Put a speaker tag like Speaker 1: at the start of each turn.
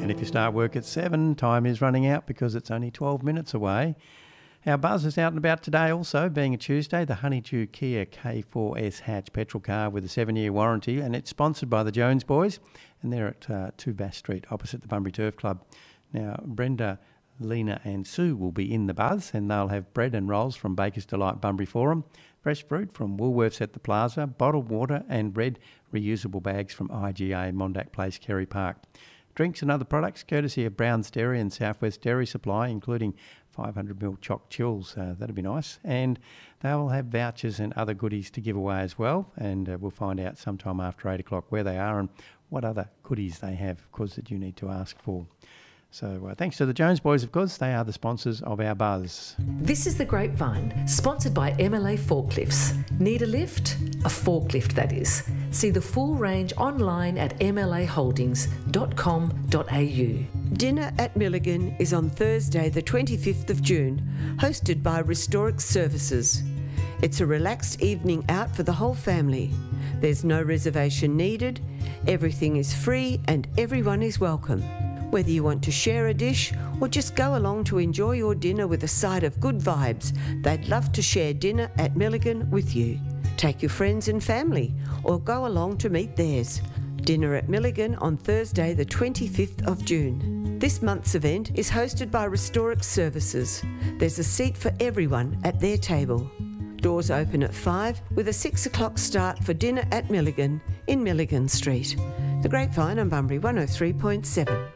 Speaker 1: And if you start work at 7, time is running out because it's only 12 minutes away. Our buzz is out and about today also, being a Tuesday, the Honeydew Kia K4S hatch petrol car with a 7-year warranty, and it's sponsored by the Jones boys, and they're at 2 Bass Street opposite the Bunbury Turf Club. Now, Brenda, Lena and Sue will be in the buzz, and they'll have bread and rolls from Baker's Delight Bunbury Forum, fresh fruit from Woolworths at the Plaza, bottled water and red reusable bags from IGA Mondack Place, Kerry Park. Drinks and other products courtesy of Brown's Dairy and Southwest Dairy Supply, including 500ml choc chills. That'd be nice. And they'll have vouchers and other goodies to give away as well. And we'll find out sometime after 8 o'clock where they are and what other goodies they have, of course, that you need to ask for. So thanks to the Jones boys, of course. They are the sponsors of our buzz.
Speaker 2: This is The Grapevine, sponsored by MLA Forklifts. Need a lift? A forklift, that is. See the full range online at mlaholdings.com.au.
Speaker 3: Dinner at Milligan is on Thursday the 25th of June, hosted by Restoric Services. It's a relaxed evening out for the whole family. There's no reservation needed, everything is free and everyone is welcome. Whether you want to share a dish or just go along to enjoy your dinner with a side of good vibes, they'd love to share dinner at Milligan with you. Take your friends and family or go along to meet theirs. Dinner at Milligan on Thursday the 25th of June. This month's event is hosted by Restoric Services. There's a seat for everyone at their table. Doors open at 5 with a 6 o'clock start for dinner at Milligan in Milligan Street. The Grapevine on Bunbury 103.7.